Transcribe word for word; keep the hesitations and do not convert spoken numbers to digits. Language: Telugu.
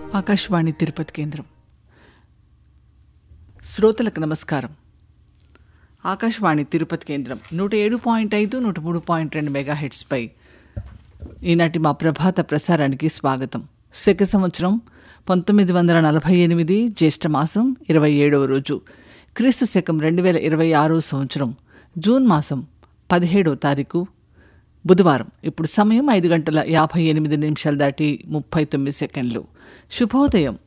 ఆకాశవాణి తిరుపతి కేంద్రం. శ్రోతలకు నమస్కారం. ఆకాశవాణి తిరుపతి కేంద్రం నూట ఏడు పాయింట్ ఐదు నూట మూడు పాయింట్ రెండు మెగాహెట్స్పై ఈనాటి మా ప్రభాత ప్రసారానికి స్వాగతం. శక సంవత్సరం పంతొమ్మిది వందల నలభై ఎనిమిది జ్యేష్ఠ మాసం ఇరవై ఏడవ రోజు, క్రీస్తు శకం రెండు వేల ఇరవై ఆరో సంవత్సరం జూన్ మాసం పదిహేడవ తారీఖు బుధవారం. ఇప్పుడు సమయం ఐదు గంటల యాభై ఎనిమిది నిమిషాలు దాటి ముప్పై తొమ్మిది సెకండ్లు. శుభోదయం.